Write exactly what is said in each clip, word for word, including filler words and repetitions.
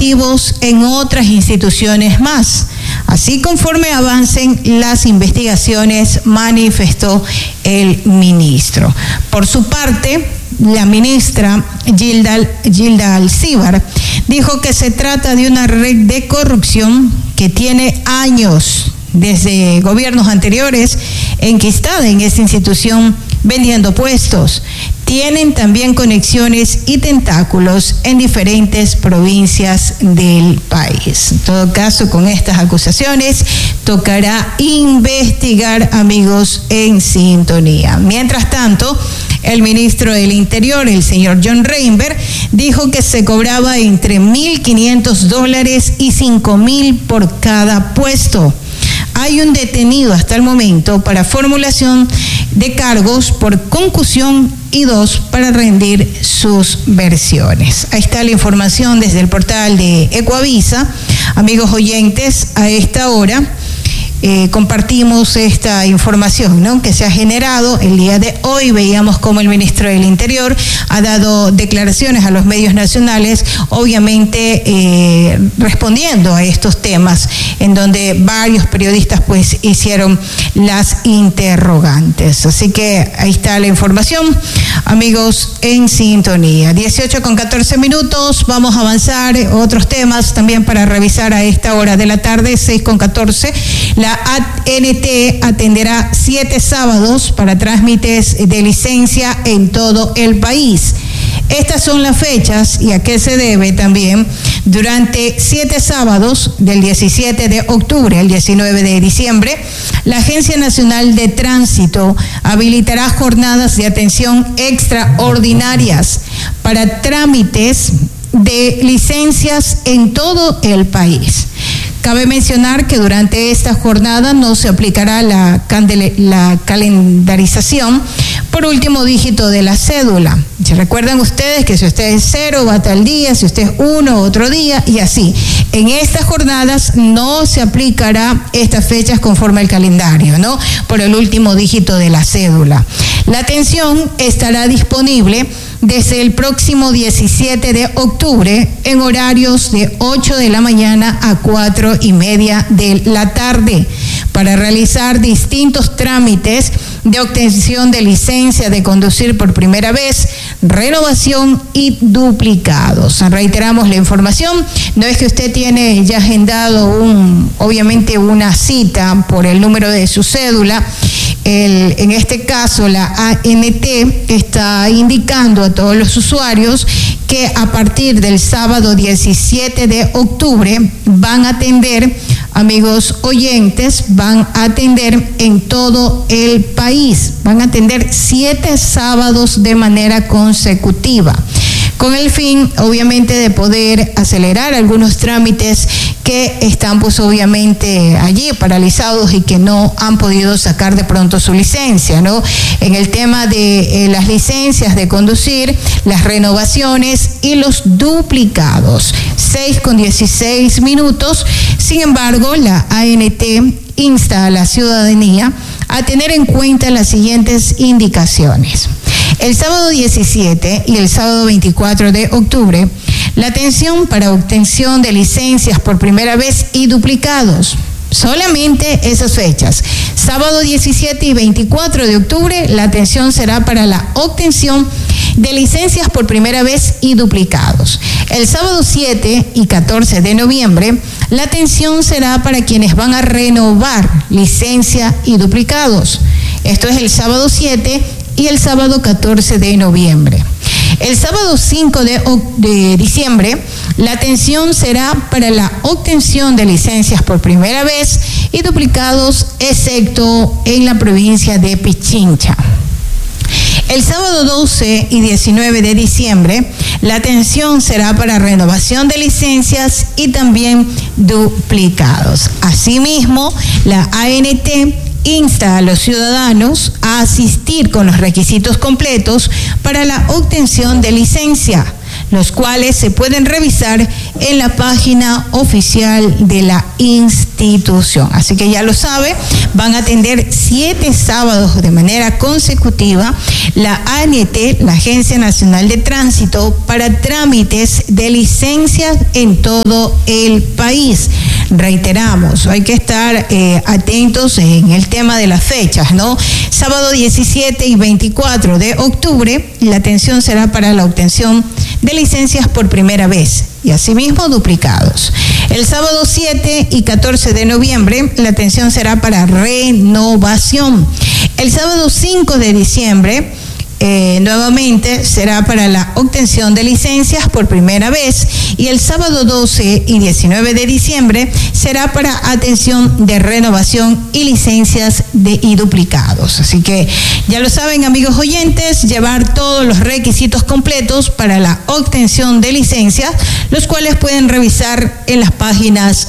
operativos en otras instituciones más, así conforme avancen las investigaciones, manifestó el ministro. Por su parte, la ministra Gilda, Gilda Alcíbar dijo que se trata de una red de corrupción que tiene años, desde gobiernos anteriores, enquistada en esta institución vendiendo puestos. Tienen también conexiones y tentáculos en diferentes provincias del país. En todo caso, con estas acusaciones tocará investigar, amigos, en sintonía. Mientras tanto, el ministro del Interior, el señor John Reinberg, dijo que se cobraba entre mil quinientos dólares y cinco mil por cada puesto. Hay un detenido hasta el momento para formulación de cargos por concusión y dos para rendir sus versiones. Ahí está la información desde el portal de Ecoavisa. Amigos oyentes, a esta hora eh, compartimos esta información, ¿no?, que se ha generado el día de hoy. Veíamos cómo el ministro del Interior ha dado declaraciones a los medios nacionales, obviamente eh, respondiendo a estos temas, en donde varios periodistas pues hicieron las interrogantes. Así que ahí está la información, amigos, en sintonía. dieciocho con catorce minutos, vamos a avanzar otros temas también para revisar a esta hora de la tarde, seis con catorce. La A N T atenderá siete sábados para trámites de licencia en todo el país. Estas son las fechas y a qué se debe también. Durante siete sábados, del diecisiete de octubre al diecinueve de diciembre, la Agencia Nacional de Tránsito habilitará jornadas de atención extraordinarias para trámites de licencias en todo el país. Cabe mencionar que durante esta jornada no se aplicará la, la calendarización por último dígito de la cédula. ¿Se recuerdan ustedes que si usted es cero va tal día, si usted es uno otro día y así? En estas jornadas no se aplicará estas fechas conforme al calendario, ¿no?, por el último dígito de la cédula. La atención estará disponible desde el próximo diecisiete de octubre en horarios de ocho de la mañana a cuatro y media de la tarde para realizar distintos trámites de obtención de licencia de conducir por primera vez, renovación y duplicados. Reiteramos la información, no es que usted tiene ya agendado un, obviamente una cita por el número de su cédula. El, en este caso, la A N T está indicando a todos los usuarios que a partir del sábado diecisiete de octubre van a atender, amigos oyentes, van a atender en todo el país, van a atender siete sábados de manera consecutiva, con el fin, obviamente, de poder acelerar algunos trámites que están, pues, obviamente allí paralizados y que no han podido sacar de pronto su licencia, ¿no? En el tema de eh, las licencias de conducir, las renovaciones y los duplicados. seis con dieciséis minutos. Sin embargo, la A N T insta a la ciudadanía a tener en cuenta las siguientes indicaciones. El sábado diecisiete y el sábado veinticuatro de octubre, la atención para obtención de licencias por primera vez y duplicados. Solamente esas fechas. Sábado diecisiete y veinticuatro de octubre, la atención será para la obtención de licencias por primera vez y duplicados. El sábado siete y catorce de noviembre, la atención será para quienes van a renovar licencia y duplicados. Esto es el sábado siete y el sábado catorce de noviembre. El sábado cinco de diciembre, la atención será para la obtención de licencias por primera vez y duplicados, excepto en la provincia de Pichincha. El sábado doce y diecinueve de diciembre, la atención será para renovación de licencias y también duplicados. Asimismo, la A N T insta a los ciudadanos a asistir con los requisitos completos para la obtención de licencia. los cuales se pueden revisar en la página oficial de la institución. Así que ya lo sabe, van a atender siete sábados de manera consecutiva la A N T, la Agencia Nacional de Tránsito, para trámites de licencias en todo el país. Reiteramos, hay que estar eh, atentos en el tema de las fechas, ¿no? Sábado diecisiete y veinticuatro de octubre, la atención será para la obtención de licencias por primera vez y asimismo duplicados. El sábado siete y catorce de noviembre, la atención será para renovación. El sábado cinco de diciembre, Eh, nuevamente será para la obtención de licencias por primera vez, y el sábado doce y diecinueve de diciembre será para atención de renovación y licencias de y duplicados. Así que ya lo saben, amigos oyentes, llevar todos los requisitos completos para la obtención de licencias, los cuales pueden revisar en las páginas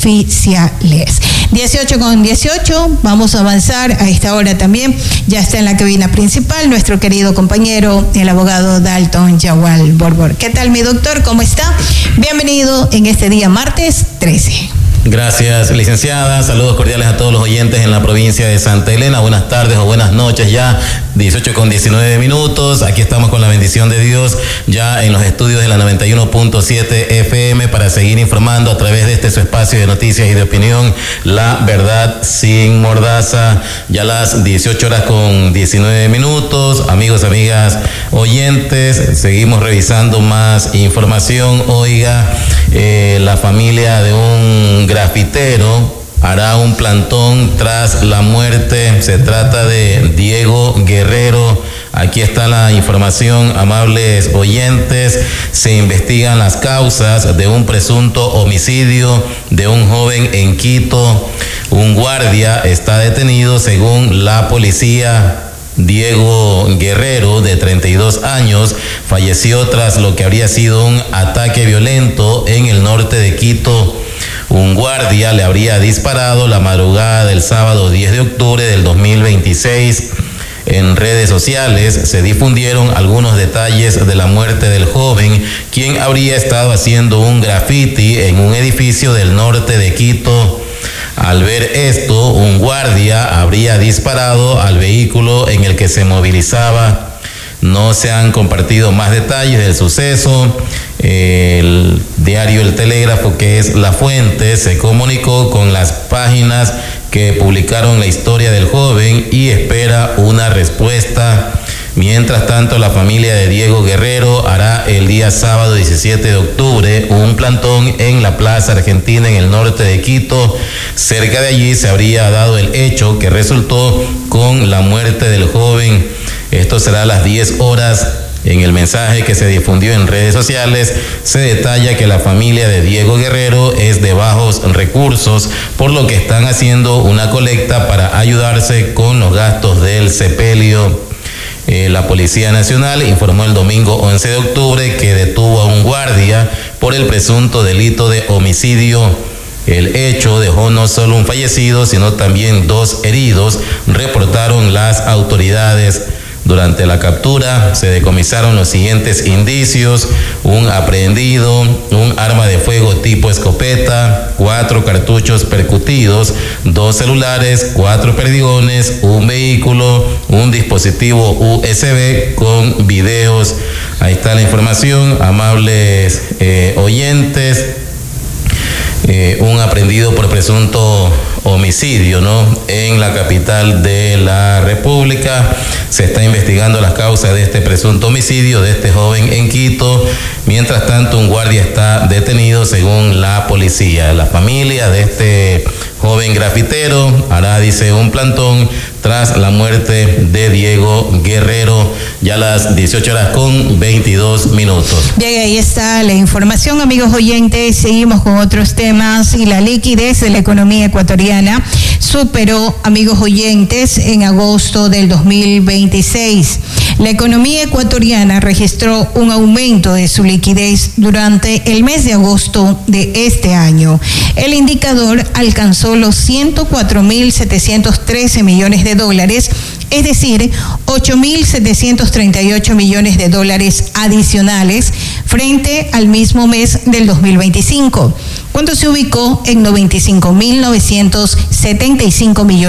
oficiales. dieciocho con dieciocho, vamos a avanzar a esta hora también. Ya está en la cabina principal nuestro querido compañero, el abogado Dalton Yagual Borbor. ¿Qué tal, mi doctor? ¿Cómo está? Bienvenido en este día martes trece. Gracias, licenciada. Saludos cordiales a todos los oyentes en la provincia de Santa Elena. Buenas tardes o buenas noches ya, dieciocho con diecinueve minutos. Aquí estamos con la bendición de Dios ya en los estudios de la noventa y uno punto siete F M para seguir informando a través de este su espacio de noticias y de opinión, La Verdad Sin Mordaza. Ya las dieciocho horas con diecinueve minutos. Amigos, amigas, oyentes, seguimos revisando más información. Oiga, eh, la familia de un grafitero hará un plantón tras la muerte. Se trata de Diego Guerrero. Aquí está la información, amables oyentes. Se investigan las causas de un presunto homicidio de un joven en Quito. Un guardia está detenido según la policía. Diego Guerrero, de treinta y dos años, falleció tras lo que habría sido un ataque violento en el norte de Quito. Un guardia le habría disparado la madrugada del sábado diez de octubre del dos mil veintiséis. En redes sociales se difundieron algunos detalles de la muerte del joven, quien habría estado haciendo un graffiti en un edificio del norte de Quito. Al ver esto, un guardia habría disparado al vehículo en el que se movilizaba. No se han compartido más detalles del suceso. El diario El Telégrafo, que es la fuente, se comunicó con las páginas que publicaron la historia del joven y espera una respuesta. Mientras tanto, la familia de Diego Guerrero hará el día sábado diecisiete de octubre un plantón en la Plaza Argentina en el norte de Quito. Cerca de allí se habría dado el hecho que resultó con la muerte del joven. Esto será a las diez horas. En el mensaje que se difundió en redes sociales se detalla que la familia de Diego Guerrero es de bajos recursos, por lo que están haciendo una colecta para ayudarse con los gastos del sepelio. Eh, la Policía Nacional informó el domingo once de octubre que detuvo a un guardia por el presunto delito de homicidio. El hecho dejó no solo un fallecido, sino también dos heridos, reportaron las autoridades. Durante la captura se decomisaron los siguientes indicios: un aprehendido, un arma de fuego tipo escopeta, cuatro cartuchos percutidos, dos celulares, cuatro perdigones, un vehículo, un dispositivo U S B con videos. Ahí está la información, amables eh, oyentes. Eh, un aprehendido por presunto homicidio, ¿no?, en la capital de la República. Se está investigando las causas de este presunto homicidio de este joven en Quito. Mientras tanto, un guardia está detenido según la policía. La familia de este joven grafitero hará, dice, un plantón tras la muerte de Diego Guerrero. Ya a las dieciocho horas con veintidós minutos. Bien, ahí está la información, amigos oyentes. Seguimos con otros temas. Y la liquidez de la economía ecuatoriana superó, amigos oyentes, en agosto del dos mil veintiséis. La economía ecuatoriana registró un aumento de su liquidez durante el mes de agosto de este año. El indicador alcanzó los ciento cuatro mil setecientos trece millones de dólares es decir, ocho mil setecientos treinta y ocho millones de dólares adicionales frente al mismo mes del dos mil veinticinco, cuando se ubicó en noventa y cinco mil novecientos setenta y cinco millones